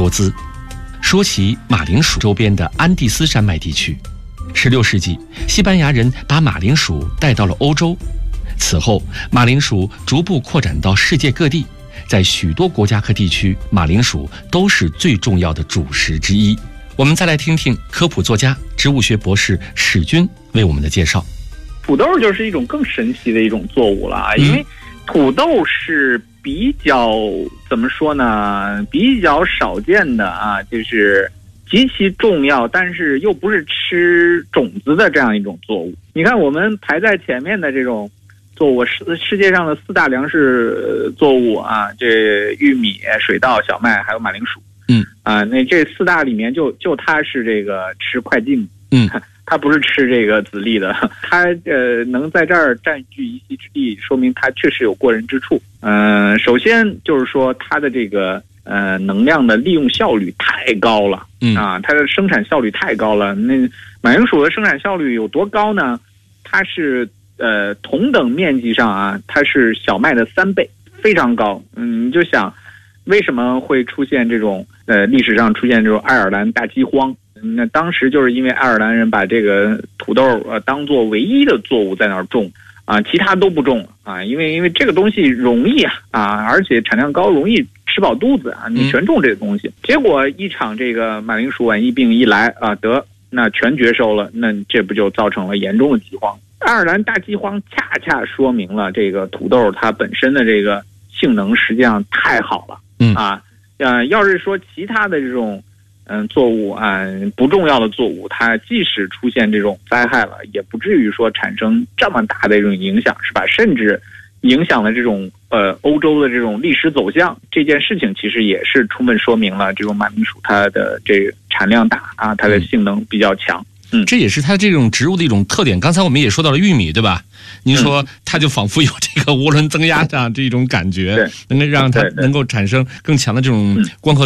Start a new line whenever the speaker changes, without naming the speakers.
多姿。说起马铃薯周边的安第斯山脉地区，16世纪，西班牙人把马铃薯带到了欧洲。此后，马铃薯逐步扩展到世界各地，在许多国家和地区，马铃薯都是最重要的主食之一。我们再来听听科普作家、植物学博士史军为我们的介绍。
土豆就是一种更神奇的一种作物了，因为土豆是比较怎么说呢，比较少见的啊，就是极其重要，但是又不是吃种子的这样一种作物。你看，我们排在前面的这种作物，世界上的4大粮食作物啊，这玉米、水稻、小麦还有马铃薯。那这4大里面就它是这个吃快茎，它不是吃这个籽粒的，它能在这儿占据一席之地，说明它确实有过人之处。首先就是说它的这个能量的利用效率太高了，它的生产效率太高了。那马铃薯的生产效率有多高呢？它是同等面积上啊，它是小麦的3倍，非常高。你就想为什么会出现这种历史上出现这种爱尔兰大饥荒？那当时就是因为爱尔兰人把这个土豆当作唯一的作物在那儿种啊，其他都不种啊，因为这个东西容易啊，而且产量高，容易吃饱肚子啊，你全种这个东西。结果一场这个马铃薯瘟疫病一来啊，那全绝收了，那这不就造成了严重的饥荒？爱尔兰大饥荒恰恰说明了这个土豆它本身的这个性能实际上太好了。要是说其他的这种作物啊，不重要的作物，它即使出现这种灾害了，也不至于说产生这么大的这种影响，是吧？甚至影响了这种欧洲的这种历史走向。这件事情其实也是充分说明了这种马铃薯它的这个产量大啊，它的性能比较强。
这也是它这种植物的一种特点。刚才我们也说到了玉米，对吧？您说它就仿佛有这个涡轮增压这样这种感觉，能够让它能够产生更强的这种光合